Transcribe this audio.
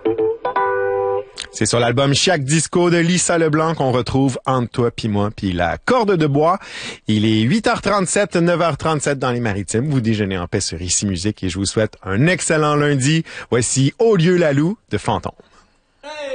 C'est sur l'album Chiac Disco de Lisa Leblanc qu'on retrouve Entre toi pis moi pis la corde de bois. Il est 8h37, 9h37 dans les Maritimes. Vous déjeunez en paix sur Ici Musique et je vous souhaite un excellent lundi. Voici Au lieu la Loue de Fantôme.